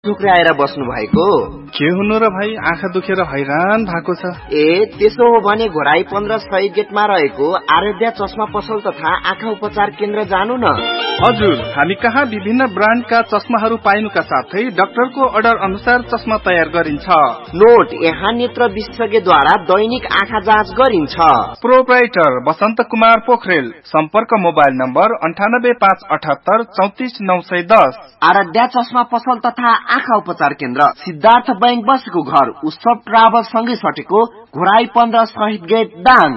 टुक्राएर बस्नु भएको के हुनु र भाइ, आँखा दुखेर हैरान भएको छ। ए त्यसो हो भने घोराई 15 सही गेटमा रहेको आराध्या चस्मा पसल तथा आँखा उपचार केन्द्र जानु न। हजुर, हामी कहाँ विभिन्न ब्रान्डका चस्माहरू पाइनुका साथै डाक्टरको अर्डर अनुसार चस्मा तयार गरिन्छ। नोट, यहाँ नेत्र विशेषज्ञद्वारा दैनिक आँखा जाँच गरिन्छ। प्रोप्राइटर बसन्त कुमार पोखरेल। सम्पर्क मोबाइल नम्बर 98578 34910। आराध्या चस्मा पसल तथा आँखा उपचार केन्द्र, सिद्धार्थ बैंक बसेको घर, उत्सव ट्राभल सँगै सटेको घोराई 15 शहीद गेट दाङ।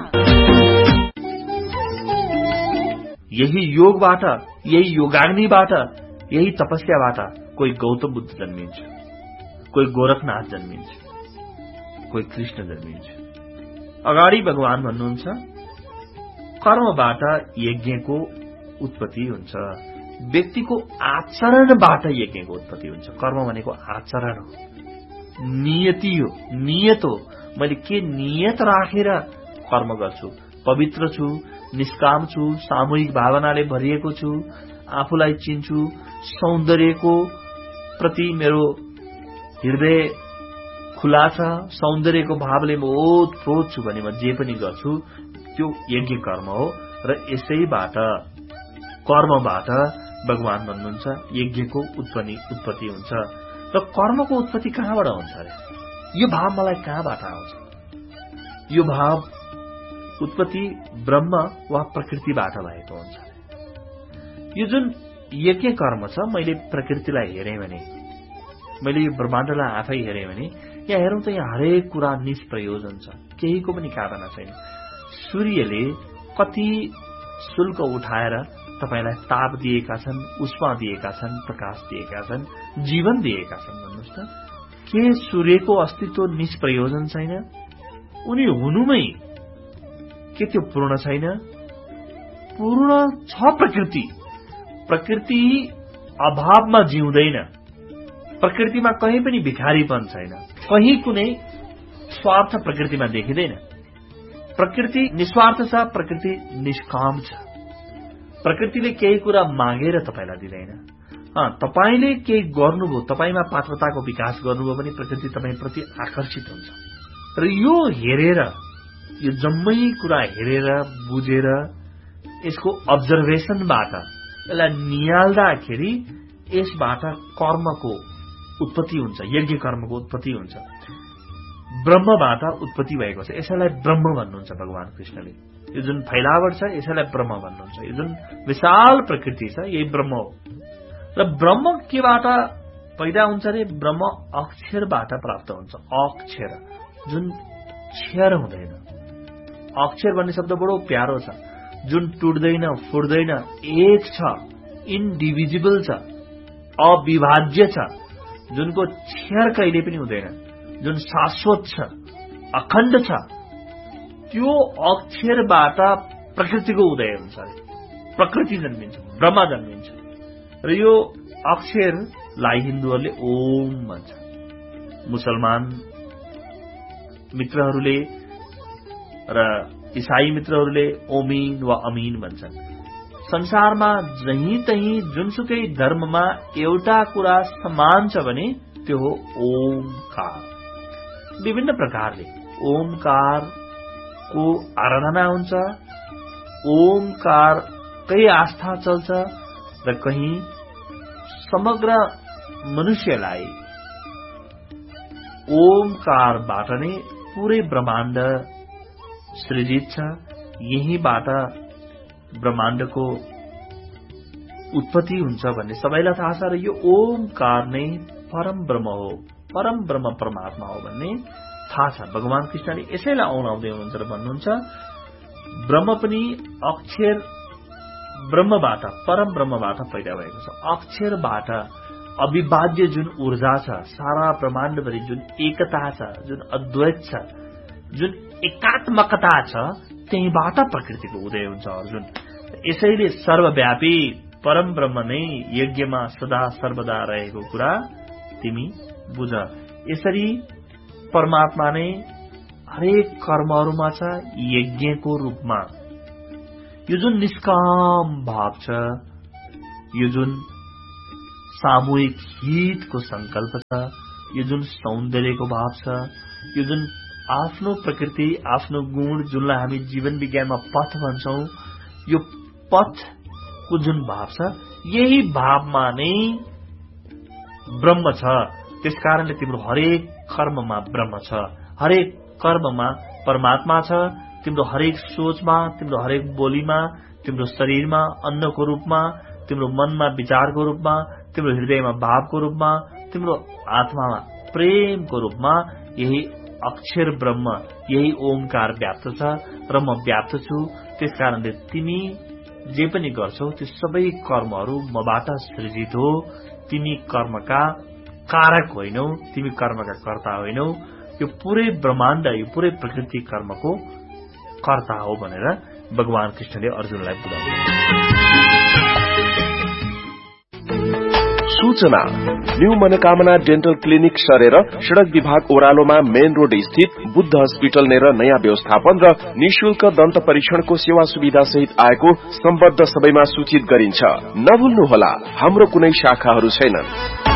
यही योगबाट, यही योगाग्निबाट, यही तपस्याबाट कोही गौतम बुद्ध जन्मिन्छ, कोही गोरखनाथ जन्मिन्छ, कोही कृष्ण जन्मिन्छ। अगाडि भगवान भन्नुहुन्छ कर्मबाट यज्ञको उत्पत्ति हुन्छ, व्यक्तिको आचरणबाट यज्ञको उत्पत्ति हुन्छ। कर्म भनेको आचरण हो, नियति हो, नियत हो। मैले के नियत राखेर कर्म गर्छु, पवित्र छु, निष्काम छु, सामूहिक भावनाले भरिएको छु, आफूलाई चिन्छु, सौन्दर्यको प्रति मेरो हृदय खुला छ, सौन्दर्यको भावले म ओतप्रोत छु भने म जे पनि गर्छु त्यो यज्ञ कर्म हो। र यसैबाट कर्मबाट भगवान भन्नुहुन्छ यज्ञको उत्पत्ति हुन्छ। र कर्मको उत्पत्ति कहाँबाट हुन्छ अरे? यो भाव मलाई कहाँबाट आउँछ? यो भाव उत्पत्ति ब्रह्म वा प्रकृतिबाट भएको हुन्छ। यो जुन यज्ञ कर्म छ, मैले प्रकृतिलाई हेरेँ भने, मैले यो ब्रह्माण्डलाई आफै हेरेँ भने, यहाँ हेरौँ त यहाँ हरेक कुरा निष्प्रयोजन छ, केहीको पनि कामना छैन। सूर्यले कति शुल्क उठाएर तपाईलाई ताप दिएका छन्, उष्मा दिएका छन्, प्रकाश दिएका छन्, जीवन दिएका छन्। भन्नुहोस् त, के सूर्यको अस्तित्व निष्प्रयोजन छैन? उनी हुनुमै के त्यो पूर्ण छैन? पूर्ण छ प्रकृति। प्रकृति अभावमा जिउँदैन। प्रकृतिमा कहीँ पनि भिखारीपन छैन, कहीँ कुनै स्वार्थ प्रकृतिमा देखिँदैन। प्रकृति निस्वार्थ छ, प्रकृति निष्काम छ। प्रकृतिले केही कुरा मागेर तपाईलाई दिँदैन। तपाईले केही गर्नुभयो, तपाईमा पात्रताको विकास गर्नुभयो भने प्रकृति तपाईप्रति आकर्षित हुन्छ। र यो हेरेर, यो जम्मै कुरा हेरेर बुझेर यसको अब्जर्भेसनबाट यसलाई निहाल्दाखेरि यसबाट कर्मको उत्पत्ति हुन्छ, यज्ञ कर्मको उत्पत्ति हुन्छ। ब्रह्मबाट उत्पत्ति भएको छ, यसैलाई ब्रह्म भन्नुहुन्छ भगवान कृष्णले। यो जुन फैलावट छ यसैलाई ब्रह्म भन्नुहुन्छ। यो जुन विशाल प्रकृति छ यही ब्रह्म हो। र ब्रह्म केबाट पैदा हुन्छ रे? ब्रह्म अक्षरबाट प्राप्त हुन्छ। अक्षर, जुन क्षर हुँदैन। अक्षर भन्ने शब्द बडो प्यारो छ, जुन टुट्दैन, फुट्दैन, एक छ, इन्डिभिजिबल छ, अविभाज्य छ, जुनको क्षर कहिले पनि हुँदैन, जुन शाश्वत छ, अखण्ड छ। त्यो अक्षरबाट प्रकृतिको उदय हुन्छ, प्रकृति जन्मिन्छ, ब्रह्म जन्मिन्छ। र यो अक्षरलाई हिन्दूहरूले ओम भन्छ, मुसलमान मित्रहरूले र ईसाई मित्रहरूले ओमिन वा अमीन भन्छन्। संसारमा जहीँ तहीँ जुनसुकै धर्ममा एउटा कुरा समान छ भने त्यो हो ओमकार। विभिन्न प्रकारले ओमकारको आराधना हुन्छ, ओमकारकै आस्था चल्छ र कहीं समग्र मनुष्यलाई ओमकारबाट नै पूरै ब्रह्माण्ड सृजित छ। यहीबाट ब्रह्माण्डको उत्पत्ति हुन्छ भन्ने सबैलाई थाहा छ। र यो ओमकार नै परम ब्रह्म हो, परम ब्रह्म परमात्मा हो भन्ने थाहा छ। भगवान कृष्णले यसैलाई औलाउँदै हुनुहुन्छ र भन्नुहुन्छ ब्रह्म पनि अक्षर ब्रह्मबाट, परम ब्रह्मबाट पैदा भएको छ। अक्षरबाट अविभाज्य जुन ऊर्जा छ, सारा ब्रह्माण्डभरि जुन एकता छ, जुन अद्वैत छ, जुन एकात्मकता छ, त्यहीबाट प्रकृतिको उदय हुन्छ अर्जुन। यसैले सर्वव्यापी परम ब्रह्म नै यज्ञमा सदा सर्वदा रहेको कुरा तिमी बुझ। यसरी परमात्मा नै हरेक कर्महरूमा छ यज्ञको रूपमा। यो जुन निष्काम भाव छ, यो जुन सामूहिक हितको संकल्प छ, यो जुन सौन्दर्यको भाव छ, यो जुन आफ्नो प्रकृति, आफ्नो गुण, जुनलाई हामी जीवन विज्ञानमा पथ भन्छौं, यो पथको जुन भाव छ, यही भावमा नै ब्रह्म छ। त्यसकारणले तिम्रो हरेक कर्ममा ब्रह्म छ, हरेक कर्ममा परमात्मा छ। तिम्रो हरेक सोचमा, तिम्रो हरेक बोलीमा, तिम्रो शरीरमा अन्नको रूपमा, तिम्रो मनमा विचारको रूपमा, तिम्रो हृदयमा भावको रूपमा, तिम्रो आत्मामा प्रेमको रूपमा यही अक्षर ब्रह्म, यही ओमकार व्याप्त छ र म व्याप्त छु। त्यसकारणले तिमी जे पनि गर्छौ त्यो सबै कर्महरू मबाट सृजित हो। तिमी कर्मका कारक होइनौ, तिमी कर्मका कर्ता होइनौ। यो पुरै ब्रह्माण्ड, यो पुरै प्रकृति कर्मको कर्ता हो भनेर भगवान कृष्णले अर्जुनलाई बुझाउनु। सूचना न्यू मनोकामना डेन्टल क्लिनिक सरेर सड़क विभाग ओह्रालोमा मेन रोड स्थित बुद्ध हस्पिटल नेर नयाँ व्यवस्थापन र निशुल्क दन्त परीक्षणको सेवा सुविधा सहित आएको सम्बद्ध सबैमा सूचित गरिन्छ। नभुल्नुहोला, हाम्रो कुनै शाखाहरू छैनन्।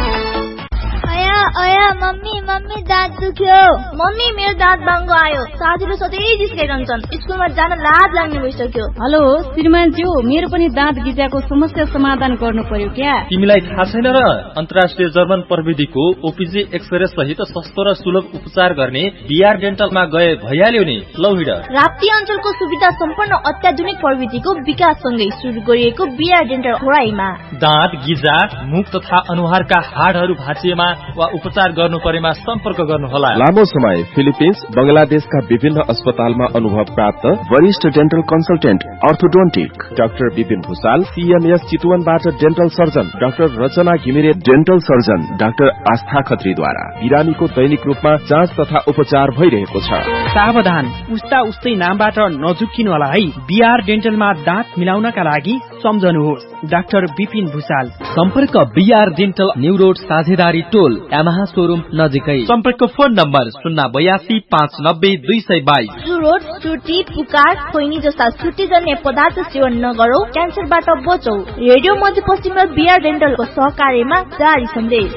मम्मी दाँत दुख्यो। मम्मी मेरो दाँत बाङ्गो आयो। साथीहरू सधैँ जिस्काइरहन्छन्। स्कुलमा जान लाज लाग्ने भइसक्यो। हेलो श्रीमानज्यू, मेरो पनि दाँत गिजाको समस्या समाधान गर्नु पर्यो क्या? तिमीलाई थाहा छैन र? अन्तर्राष्ट्रिय जर्मन प्रविधिको ओपीजी एक्सरे सहित सस्तो र सुलभ उपचार गर्ने बीआर डेन्टलमा गए भइहाल्यो नि। लौ हिँड। राप्ती अञ्चलको सुविधा सम्पन्न अत्याधुनिक प्रविधिको विकाससँगै सुरु गरिएको बीआर डेन्टल खोराईमा दाँत गिजा, मुख तथा अनुहारका हाडहरू भाँचिएमा वा उपचार गर्नु परेमा सम्पर्क गर्नुहोला। लामो समय फिलिपिन्स, बंगलादेशका विभिन्न अस्पतालमा अनुभव प्राप्त वरिष्ठ dental consultant orthodontic doctor Vipin Bhusal, CMS चितवनबाट dental surgeon doctor रचना घिमिरे, डेन्टल सर्जन डाक्टर आस्था खत्रीद्वारा बिरामीको दैनिक रूपमा जाँच तथा उपचार भइरहेको छ। सावधान, उस्ता उस्तै नामबाट नझुक्किनु होला है। बीआर डेन्टलमा दाँत मिलाउनका लागि सम्झनुहोस् डाक्टर विपिन भूषाल। सम्पर्क बीआर डेन्टल न्यू रोड साझेदारी टोल यामाहा शोरूम नजिकै। सम्पर्क फोन नम्बर 082 590 222। चुरोट, चुटी, पुकार, खैनी जस्ता चुटीजन्य पदार्थ सेवन नगरौ, क्यान्सरबाट बचौ। रेडियो मध्यपश्चिम र बीआर डेन्टलको सहकार्यमा जारी सन्देश।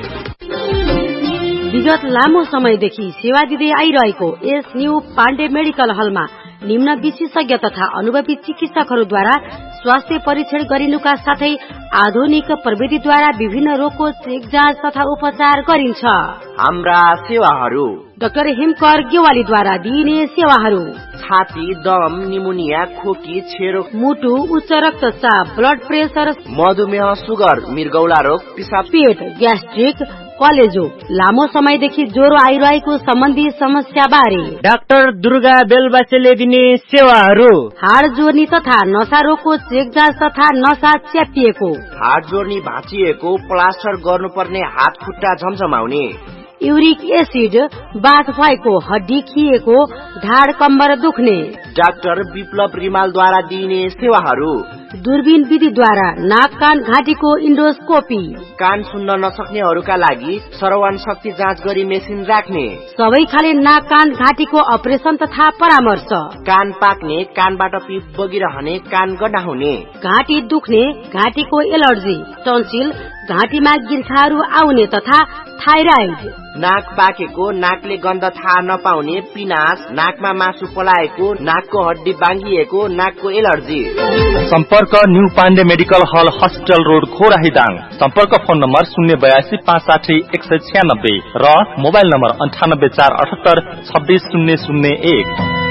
विगत लामो समयदेखि सेवा दिँदै आइरहेको एस न्यू पाण्डे मेडिकल हलमा निम्न विशेषज्ञ तथा अनुभवी चिकित्सकहरूद्वारा स्वास्थ्य परीक्षण गरिनुका साथै आधुनिक प्रविधिद्वारा विभिन्न रोगको चेक जाँच तथा उपचार गरिन्छ। हाम्रा सेवाहरू: डाक्टर हिमकर गेवालीद्वारा दिइने सेवाहरू: छाती, दम, निमोनिया, खोकी, छेरो, मुटु, उच्च रक्तचाप, ब्लड प्रेसर, मधुमेह, सुगर, मृगौला रोग, पिसाब, पेट, ग्यास्ट्रिक, कलेजो, लामो समयदेखि ज्वरो आइरहेको सम्बन्धी समस्या बारे डाक्टर दुर्गा बेलबासेले दिने सेवाहरू: हाड जोर्नी तथा नसा रोगको चेक जाँच तथा नसा च्यापिएको, हाड जोर्नी भाँचिएको, प्लास्टर गर्नुपर्ने, हात खुट्टा झमझमाउने, युरिक एसिड, बाथ भएको, हड्डी खिएको, ढाड कम्बर दुख्ने, डाक्टर विप्लव रिमालद्वारा दिइने सेवाहरू: दूरबीन विधिद्वारा नाक कान घाँटीको इन्डोस्कोपी, कान सुन्न नसक्नेहरूका लागि श्रवण शक्ति जाँच गरी मेसिन राख्ने, सबै खाले नाक कान घाँटीको अपरेसन तथा परामर्श, कान पाक्ने, कानबाट पिप बगिरहने, कान गड्डा हुने, घाँटी दुख्ने, घाँटीको एलर्जी, टन्सिल, घाँटीमा गिर्खाहरू आउने तथा थाइराइड, नाक पाकेको, नाकले गन्ध थाहा नपाउने, पिनास, नाकमा मासु पलाएको, नाकको हड्डी बाङ्गिएको, नाकको एलर्जी। सम्पर्क न्यू पाण्डे मेडिकल हल, हस्पिटल रोड, खोराहीदाङ। सम्पर्क फोन नम्बर 082 560 196 र मोबाइल नम्बर 98 478 26001।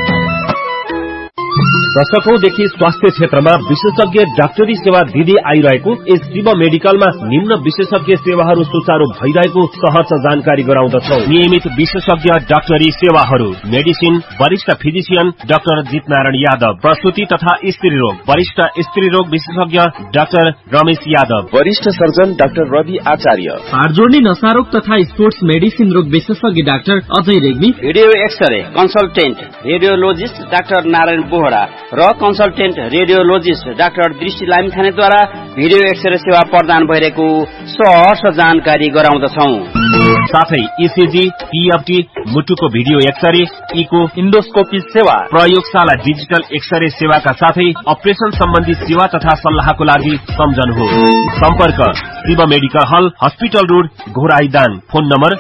दशकौंदेखि स्वास्थ्य क्षेत्रमा विशेषज्ञ डाक्टरी सेवा दिँदै आइरहेको एस शिव मेडिकलमा निम्न विशेषज्ञ सेवाहरू सुचारू भइरहेको सहर्ष जानकारी गराउँदछौ। नियमित विशेषज्ञ डाक्टरी सेवाहरू: मेडिसिन, वरिष्ठ फिजिशियन डाक्टर जितनारायण यादव, प्रसुति तथा स्त्री रोग, वरिष्ठ स्त्री रोग विशेषज्ञ डाक्टर रमेश यादव, वरिष्ठ सर्जन डाक्टर रवि आचार्य, हाड जोड्ने नसा रोग तथा स्पोर्ट्स मेडिसिन रोग विशेषज्ञ doctor Ajay Regmi, video x-ray consultant radiologist doctor Narayan Bohra र कन्सल्टेन्ट रेडियोलोजिस्ट डाक्टर दृष्टि लामिछानेद्वारा भिडियो एक्सरे सेवा प्रदान भइरहेको सहर्ष जानकारी गराउँदछौ। साथै ईसीजी, पीएफटी, मुटुको भिडियो एक्सरे, इको, इन्डोस्कोपी सेवा, प्रयोगशाला डिजिटल एक्सरे सेवाका साथै अपरेशन सम्बन्धी सेवा तथा सल्लाहको लागि सम्झनुहोस्। सम्पर्क शिव मेडिकल हल, हस्पिटल रोड, घोराईदाङ। Phone number